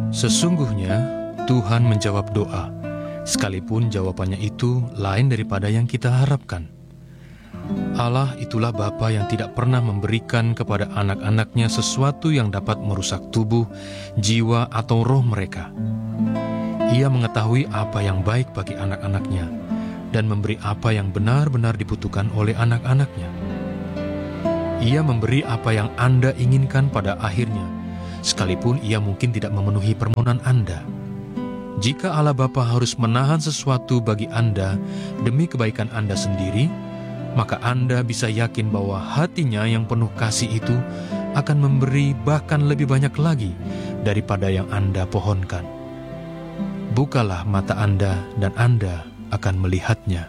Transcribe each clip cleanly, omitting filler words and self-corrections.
Sesungguhnya Tuhan menjawab doa, sekalipun jawabannya itu lain daripada yang kita harapkan. Allah itulah Bapa yang tidak pernah memberikan kepada anak-anaknya sesuatu yang dapat merusak tubuh, jiwa, atau roh mereka. Ia mengetahui apa yang baik bagi anak-anaknya dan memberi apa yang benar-benar dibutuhkan oleh anak-anaknya. Ia memberi apa yang Anda inginkan pada akhirnya, sekalipun ia mungkin tidak memenuhi permohonan Anda. Jika Allah Bapa harus menahan sesuatu bagi Anda demi kebaikan Anda sendiri, maka Anda bisa yakin bahwa hatinya yang penuh kasih itu akan memberi bahkan lebih banyak lagi daripada yang Anda pohonkan. Bukalah mata Anda dan Anda akan melihatnya.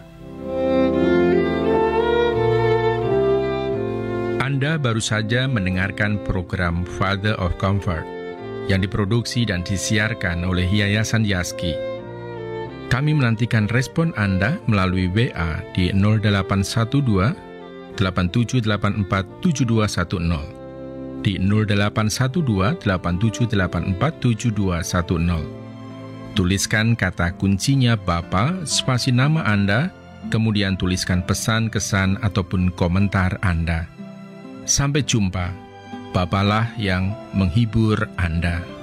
Anda baru saja mendengarkan program Father of Comfort yang diproduksi dan disiarkan oleh Yayasan Yaski. Kami menantikan respon Anda melalui WA di 0812 8784 7210, di 0812 8784 7210. Tuliskan kata kuncinya Bapa, spasi nama Anda, kemudian tuliskan pesan, kesan, ataupun komentar Anda. Sampai jumpa. Bapalah yang menghibur Anda.